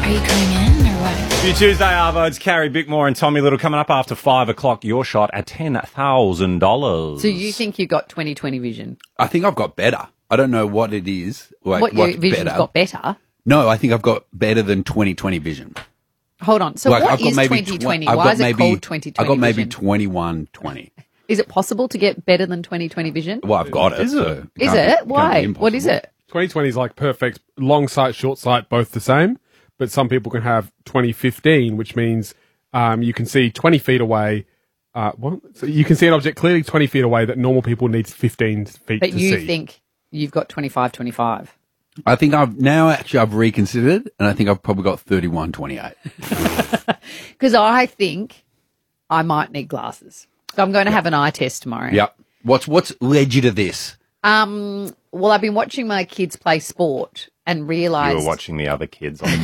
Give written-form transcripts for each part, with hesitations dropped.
Are you coming in or what? For your Tuesday, Arvo, it's Carrie Bickmore and Tommy Little coming up after 5 o'clock. Your shot at $10,000. So you think you got 20/20 vision? I think I've got better. I don't know what it is. Like, What your what's vision's better. got better? No, I think I've got better than 20/20 vision. Hold on. So Like, what I've got is maybe 20/20? I've Why got is it maybe- called 20/20 I've got maybe vision? 21/20. Is it possible to get better than 20/20 vision? Well, I've got it. Is it? so Is can't it? be- can't be Why? impossible. What is it? 20/20 is like perfect. Long sight, short sight, both the same. But some people can have 20/15, which means you can see 20 feet away. What? So you can see an object clearly 20 feet away that normal people need 15 feet But to you see. think you've got 25/25. I think I've reconsidered, and I think I've probably got 31/28. Because I think I might need glasses. So I'm going to have an eye test tomorrow. Yep. What's led you to this? Well, I've been watching my kids play sport and You realised... were watching the other kids on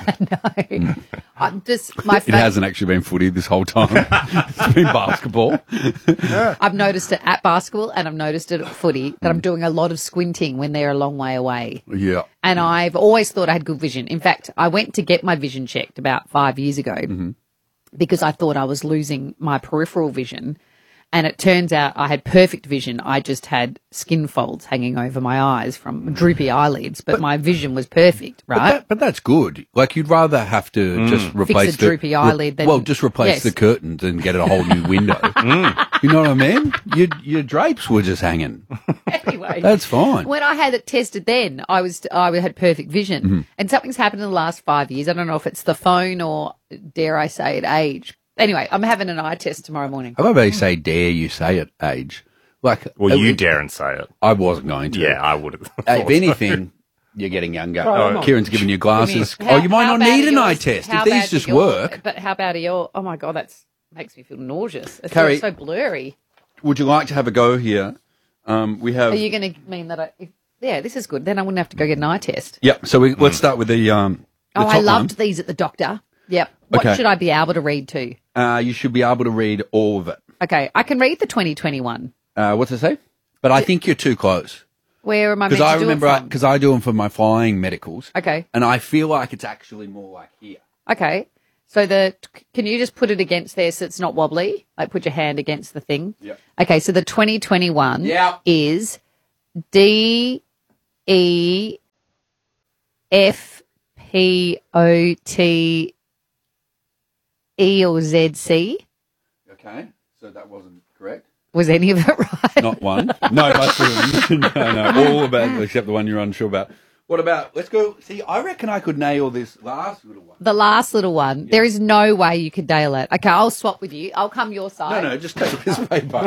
the I'm just, my It hasn't actually been footy this whole time. It's been basketball. I've noticed it at basketball and I've noticed it at footy that I'm doing a lot of squinting when they're a long way away. Yeah. And I've always thought I had good vision. In fact, I went to get my vision checked about 5 years ago because I thought I was losing my peripheral vision. And it turns out I had perfect vision. I just had skin folds hanging over my eyes from droopy eyelids, but my vision was perfect, right? But that's good. Like, you'd rather have to just replace a droopy eyelid than- well, just replace Yes. the curtains and get a whole new window. You know what I mean? Your drapes were just hanging. Anyway. That's fine. When I had it tested then, I had perfect vision. And something's happened in the last 5 years. I don't know if it's the phone or, dare I say it, age. Anyway, I'm having an eye test tomorrow morning. I love how you say dare you say it age. Like, Well, you dare and say it. I wasn't going to. Yeah, I would have. If anything, you're getting younger. Oh, Kieran's giving you glasses. How- You might how not bad need are an eye yours? test. How If these bad just are your- work. But how bad are your... Oh, my God, that makes me feel nauseous. It's Carrie- so blurry. Would you like to have a go here? We have. Are you going to mean that yeah, this is good. Then I wouldn't have to go get an eye test. Yep. So let's start with the Oh, top I loved one. these at the doctor. Yep. What Okay. should I be able to read to? You should be able to read all of it. Okay, I can read the 2021. What's it say? But I think you're too close. Where am I meant Because to I do remember, it from? because I do them for my flying medicals. Okay. And I feel like it's actually more like here. Okay. So can you just put it against there so it's not wobbly? Like put your hand against the thing? Yep. Okay, so the 2021 Yep. is DEFPOTE or ZC. Okay. So that wasn't correct. Was any of it right? Not one. No, most of them. No. All about except the one you're unsure about. What about, let's go, see, I reckon I could nail this last little one. The last little one. There is no way you could nail it. Okay, I'll swap with you. I'll come your side. No, just take this paper.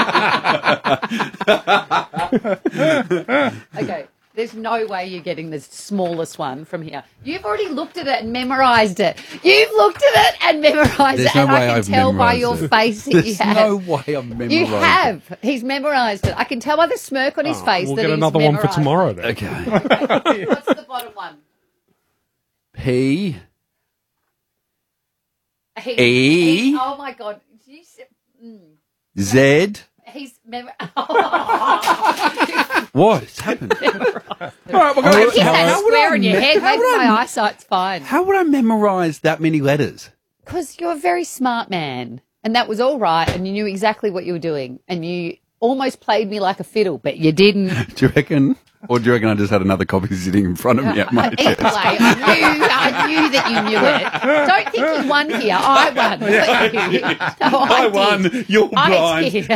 Okay. There's no way you're getting the smallest one from here. You've already looked at it and memorised it. You've looked at it and memorised There's it. no And way I can I've tell by your memorised it. face that you There's have. no way I've memorised You it. have. He's memorised it. I can tell by the smirk on his face We'll that get he's another one for memorised tomorrow then. Okay. it. What's the bottom one? P. He- oh, my God. Z. He's What? It's happened. All right, we're going Keep that How would square I in your me- head. how Maybe would I- my eyesight's fine. How would I memorise that many letters? Because you're a very smart man. And that was all right. And you knew exactly what you were doing. And you almost played me like a fiddle, but you didn't. Do you reckon? Or do you reckon I just had another copy sitting in front of me at my Either desk? way, I knew that you knew it. Don't think you won here. I won. Not you. No, I did. You're I blind. did.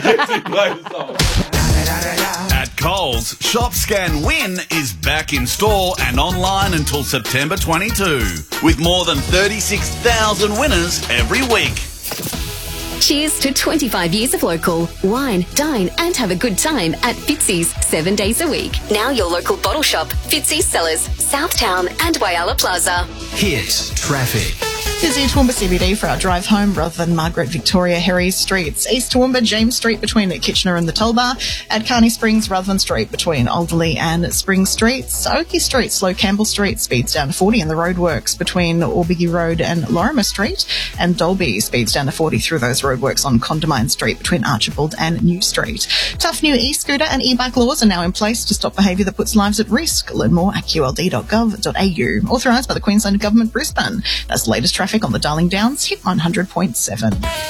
At Coles, Shop Scan Win is back in store and online until September 22, with more than 36,000 winners every week. Cheers to 25 years of local. Wine, dine and have a good time at Fitzy's 7 days a week. Now your local bottle shop, Fitzy's Cellars, Southtown and Whyalla Plaza. Hit traffic. Busy Toowoomba CBD for our drive home rather than Margaret Victoria Herries Streets. East Toowoomba, James Street between Kitchener and the Tulbar. At Carney Springs, Ruthven Street between Alderley and Spring Streets. Oakey Street, Slow Campbell Street speeds down to 40 and the roadworks between Orbiggy Road and Lorimer Street. And Dolby speeds down to 40 through those roadworks on Condamine Street between Archibald and New Street. Tough new e-scooter and e-bike laws are now in place to stop behaviour that puts lives at risk. Learn more at qld.gov.au. Authorised by the Queensland Government, Brisbane. That's the latest traffic on the Darling Downs, Hit 100.7.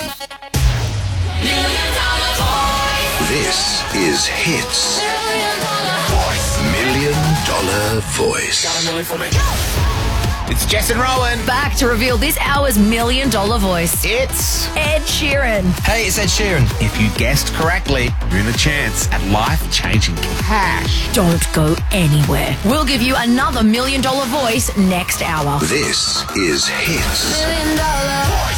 This is Hits. $1 million voice. It's Jess and Rowan. Back to reveal this hour's $1 million voice. It's Ed Sheeran. Hey, it's Ed Sheeran. If you guessed correctly, you're in a chance at life-changing cash. Don't go anywhere. We'll give you another $1 million voice next hour. This is Hits. $1 million voice.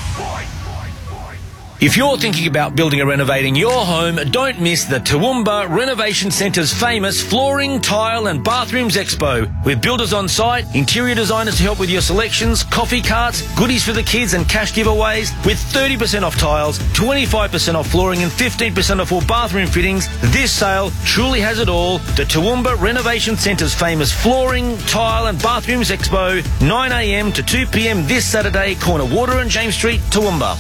If you're thinking about building or renovating your home, don't miss the Toowoomba Renovation Centre's famous Flooring, Tile and Bathrooms Expo. With builders on site, interior designers to help with your selections, coffee carts, goodies for the kids and cash giveaways. With 30% off tiles, 25% off flooring and 15% off all bathroom fittings, this sale truly has it all. The Toowoomba Renovation Centre's famous Flooring, Tile and Bathrooms Expo, 9 a.m. to 2 p.m. this Saturday, corner Water and James Street, Toowoomba.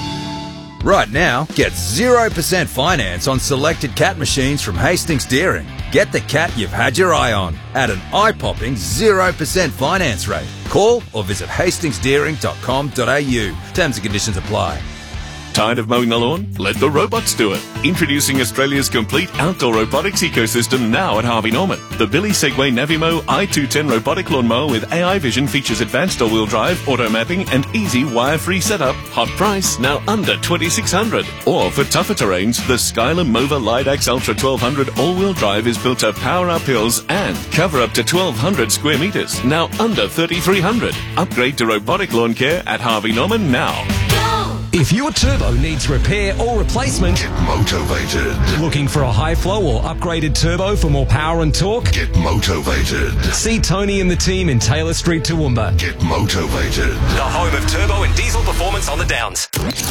Right now, get 0% finance on selected cat machines from Hastings Deering. Get the cat you've had your eye on at an eye-popping 0% finance rate. Call or visit hastingsdeering.com.au. Terms and conditions apply. Tired of mowing the lawn? Let the robots do it. Introducing Australia's complete outdoor robotics ecosystem now at Harvey Norman. The Billy Segway Navimo i210 robotic lawnmower with AI vision features advanced all-wheel drive, auto mapping and easy wire-free setup. Hot price, now under $2,600. Or for tougher terrains, the Skylar Mova Lidax Ultra 1200 all-wheel drive is built to power up hills and cover up to 1,200 square metres, now under $3,300. Upgrade to robotic lawn care at Harvey Norman now. If your turbo needs repair or replacement, get motivated. Looking for a high flow or upgraded turbo for more power and torque? Get motivated. See Tony and the team in Taylor Street, Toowoomba. Get motivated. The home of turbo and diesel performance on the Downs.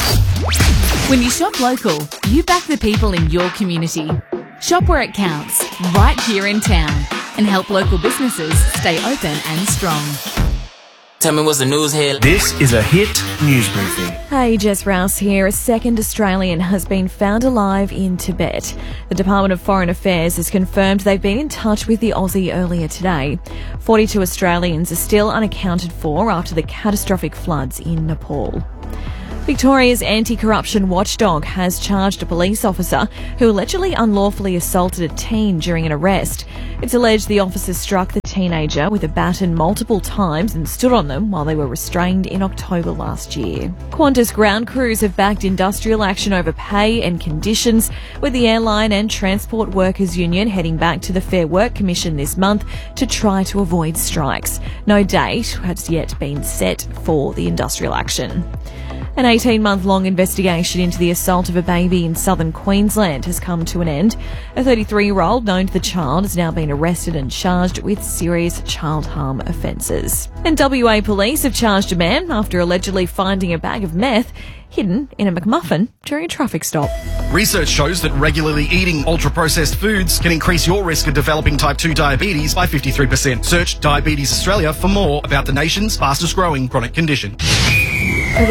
When you shop local, you back the people in your community. Shop where it counts, right here in town, and help local businesses stay open and strong. Tell me what's the news here. This is a Hit News Briefing. Hey, Jess Rouse here. A second Australian has been found alive in Tibet. The Department of Foreign Affairs has confirmed they've been in touch with the Aussie earlier today. 42 Australians are still unaccounted for after the catastrophic floods in Nepal. Victoria's anti-corruption watchdog has charged a police officer who allegedly unlawfully assaulted a teen during an arrest. It's alleged the officer struck the teenager with a baton multiple times and stood on them while they were restrained in October last year. Qantas ground crews have backed industrial action over pay and conditions, with the Airline and Transport Workers Union heading back to the Fair Work Commission this month to try to avoid strikes. No date has yet been set for the industrial action. An 18-month-long investigation into the assault of a baby in southern Queensland has come to an end. A 33-year-old known to the child has now been arrested and charged with serious child harm offences. And WA police have charged a man after allegedly finding a bag of meth hidden in a McMuffin during a traffic stop. Research shows that regularly eating ultra-processed foods can increase your risk of developing type 2 diabetes by 53%. Search Diabetes Australia for more about the nation's fastest-growing chronic condition. Over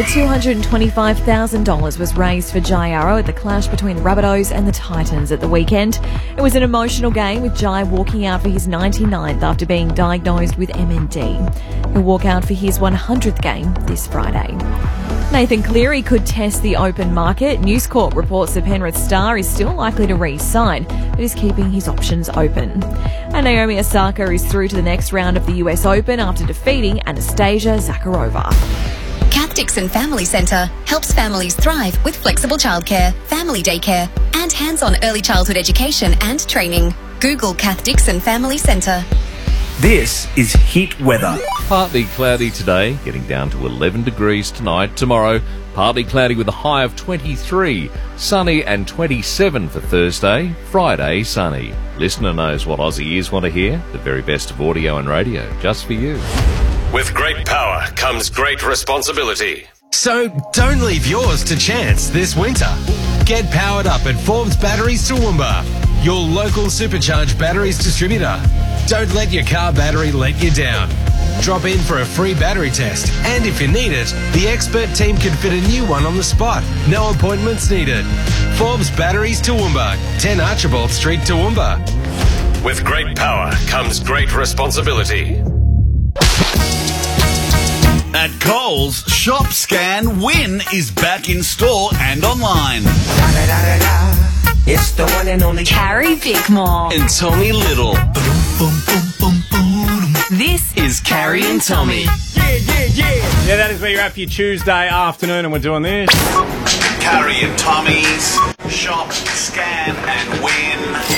$225,000 was raised for Jai Arrow at the clash between the Rabbitohs and the Titans at the weekend. It was an emotional game, with Jai walking out for his 99th after being diagnosed with MND. He'll walk out for his 100th game this Friday. Nathan Cleary could test the open market. News Corp reports the Penrith star is still likely to re-sign, but is keeping his options open. And Naomi Osaka is through to the next round of the US Open after defeating Anastasia Zakharova. Kath Dixon Family Centre helps families thrive with flexible childcare, family daycare, and hands-on early childhood education and training. Google Kath Dixon Family Centre. This is Hit Weather. Partly cloudy today, getting down to 11 degrees tonight. Tomorrow, partly cloudy with a high of 23. Sunny and 27 for Thursday. Friday, sunny. Listener knows what Aussie ears want to hear. The very best of audio and radio, just for you. With great power comes great responsibility. So don't leave yours to chance this winter. Get powered up at Forbes Batteries Toowoomba, your local supercharged batteries distributor. Don't let your car battery let you down. Drop in for a free battery test, and if you need it, the expert team can fit a new one on the spot. No appointments needed. Forbes Batteries Toowoomba, 10 Archibald Street, Toowoomba. With great power comes great responsibility. At Coles, Shop Scan Win is back in store and online. It's the one and only Carrie Bickmore. and Tommy Little. This Is Carrie and Tommy. Yeah, that is where you're at for your Tuesday afternoon, and we're doing this. Carrie and Tommy's Shop, Scan and Win.